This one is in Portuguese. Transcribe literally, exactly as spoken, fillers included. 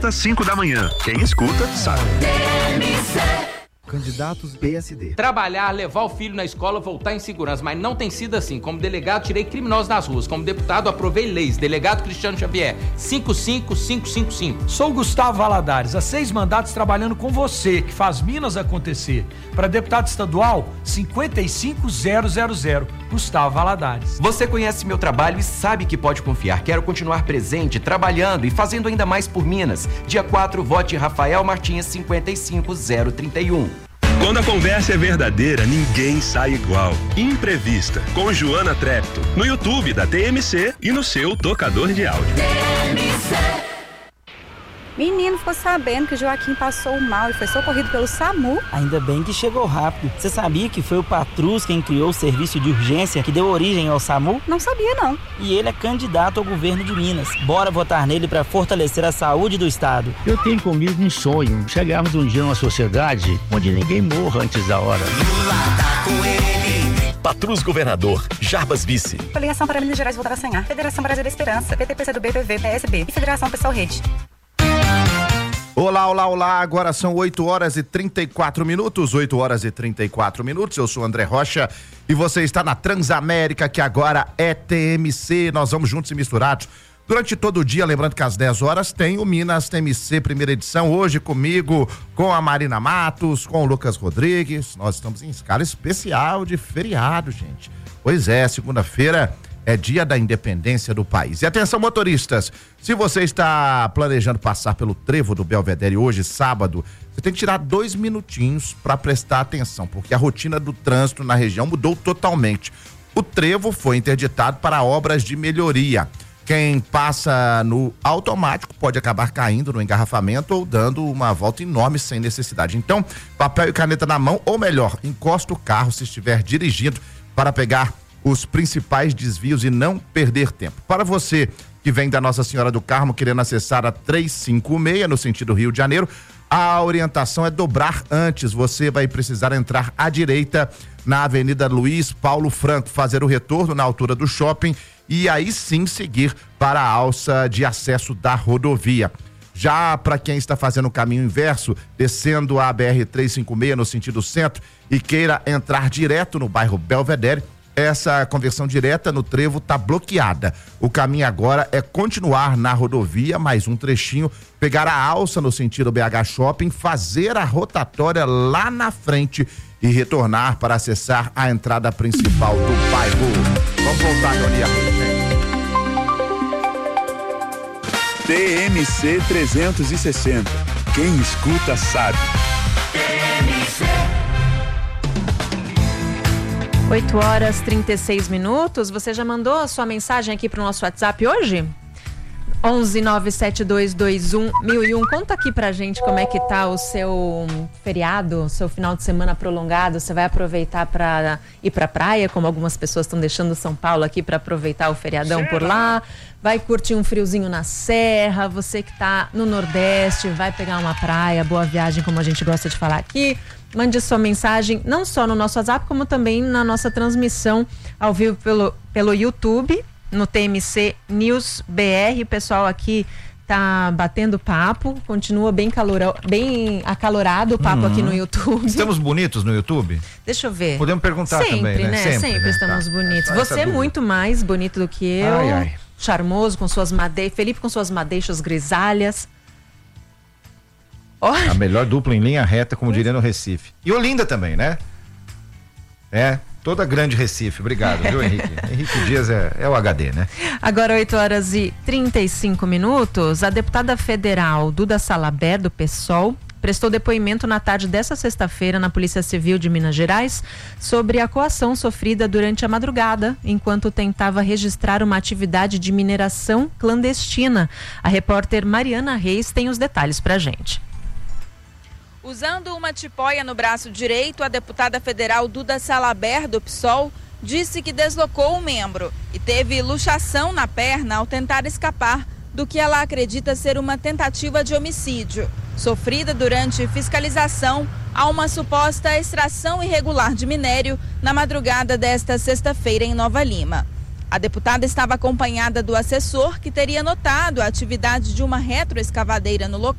às cinco da manhã. Quem escuta, sabe. Candidatos P S D. Trabalhar, levar o filho na escola, voltar em segurança, mas não tem sido assim. Como delegado, tirei criminosos nas ruas. Como deputado, aprovei leis. Delegado Cristiano Xavier, cinco cinco cinco cinco cinco. Sou Gustavo Valadares, há seis mandatos trabalhando com você, que faz Minas acontecer. Para deputado estadual, cinco cinco zero zero zero. Gustavo Valadares. Você conhece meu trabalho e sabe que pode confiar. Quero continuar presente, trabalhando e fazendo ainda mais por Minas. Dia quatro, vote Rafael Martins cinco cinco zero três um. Quando a conversa é verdadeira, ninguém sai igual. Imprevista, com Joana Trepto, no YouTube da T M C e no seu tocador de áudio. T M C. Menino, ficou sabendo que o Joaquim passou mal e foi socorrido pelo SAMU? Ainda bem que chegou rápido. Você sabia que foi o Patrus quem criou o serviço de urgência que deu origem ao SAMU? Não sabia, não. E ele é candidato ao governo de Minas. Bora votar nele para fortalecer a saúde do estado. Eu tenho comigo um sonho. Chegarmos um dia numa sociedade onde ninguém morra antes da hora. Lula tá com ele. Patrus Governador, Jarbas Vice. Coligação para Minas Gerais voltar a sonhar. Federação Brasil da Esperança, P T P C do B, P V, P S B e Federação Pessoal Rede. Olá, olá, olá, agora são oito horas e trinta e quatro minutos, oito horas e trinta e quatro minutos, eu sou André Rocha e você está na Transamérica, que agora é T M C, nós vamos juntos e misturados durante todo o dia, lembrando que às dez horas tem o Minas T M C primeira edição, hoje comigo, com a Marina Matos, com o Lucas Rodrigues, nós estamos em escala especial de feriado, gente, pois é, segunda-feira é dia da independência do país. E atenção, motoristas, se você está planejando passar pelo trevo do Belvedere hoje, sábado, você tem que tirar dois minutinhos para prestar atenção, porque a rotina do trânsito na região mudou totalmente. O trevo foi interditado para obras de melhoria. Quem passa no automático pode acabar caindo no engarrafamento ou dando uma volta enorme sem necessidade. Então, papel e caneta na mão, ou melhor, encosta o carro se estiver dirigindo para pegar os principais desvios e não perder tempo. Para você que vem da Nossa Senhora do Carmo querendo acessar a trezentos e cinquenta e seis no sentido Rio de Janeiro, a orientação é dobrar antes. Você vai precisar entrar à direita na Avenida Luiz Paulo Franco, fazer o retorno na altura do shopping e aí sim seguir para a alça de acesso da rodovia. Já para quem está fazendo o caminho inverso, descendo a B R trezentos e cinquenta e seis no sentido centro e queira entrar direto no bairro Belvedere, essa conversão direta no trevo está bloqueada. O caminho agora é continuar na rodovia, mais um trechinho, pegar a alça no sentido B H Shopping, fazer a rotatória lá na frente e retornar para acessar a entrada principal do bairro. Vamos voltar, Dona T M C trezentos e sessenta. Quem escuta sabe. T M C. oito horas e trinta e seis minutos. Você já mandou a sua mensagem aqui para o nosso WhatsApp hoje? onze nove sete dois dois um mil e um. Conta aqui pra gente como é que tá o seu feriado, o seu final de semana prolongado. Você vai aproveitar para ir pra praia, como algumas pessoas estão deixando São Paulo aqui para aproveitar o feriadão por lá. Vai curtir um friozinho na serra. Você que tá no Nordeste, vai pegar uma praia, boa viagem, como a gente gosta de falar aqui. Mande sua mensagem não só no nosso WhatsApp, como também na nossa transmissão ao vivo pelo, pelo YouTube, no T M C News B R. O pessoal aqui tá batendo papo, continua bem, calora, bem acalorado o papo uhum. aqui no YouTube. Estamos bonitos no YouTube? Deixa eu ver. Podemos perguntar sempre, também, né? né? Sempre, Sempre né? estamos tá. bonitos. Só Você é muito mais bonito do que eu. Ai, ai. Charmoso, com suas madeixas. Felipe com suas madeixas grisalhas. Oh. A melhor dupla em linha reta, como diria no Recife. E Olinda também, né? É, toda grande Recife. Obrigado, viu, Henrique? Henrique Dias é, é o H D, né? Agora, oito horas e trinta e cinco minutos. A deputada federal Duda Salabert, do PSOL, prestou depoimento na tarde dessa sexta-feira na Polícia Civil de Minas Gerais sobre a coação sofrida durante a madrugada, enquanto tentava registrar uma atividade de mineração clandestina. A repórter Mariana Reis tem os detalhes pra gente. Usando uma tipóia no braço direito, a deputada federal Duda Salabert, do PSOL, disse que deslocou o membro e teve luxação na perna ao tentar escapar do que ela acredita ser uma tentativa de homicídio, sofrida durante fiscalização a uma suposta extração irregular de minério na madrugada desta sexta-feira em Nova Lima. A deputada estava acompanhada do assessor, que teria notado a atividade de uma retroescavadeira no local.